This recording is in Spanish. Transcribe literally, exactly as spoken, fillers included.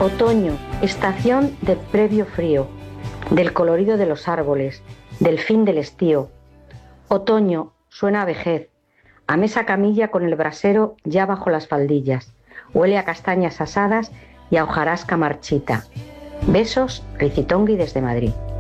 Otoño, estación del previo frío, del colorido de los árboles, del fin del estío. Otoño, suena a vejez, a mesa camilla con el brasero ya bajo las faldillas. Huele a castañas asadas y a hojarasca marchita. Besos, Ricitongui desde Madrid.